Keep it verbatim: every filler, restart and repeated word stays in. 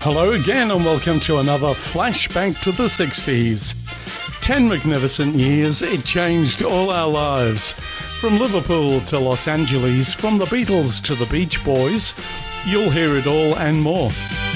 Hello again and welcome to another flashback to the sixties. Ten magnificent years, it changed all our lives. From Liverpool to Los Angeles, from the Beatles to the Beach Boys, you'll hear it all and more.